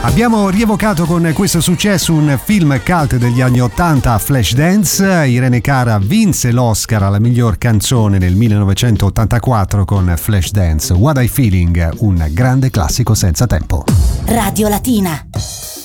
Abbiamo rievocato con questo successo un film cult degli anni 80, Flashdance. Irene Cara vinse l'Oscar alla miglior canzone nel 1984 con Flashdance. What I Feeling, un grande classico senza tempo. Radio Latina.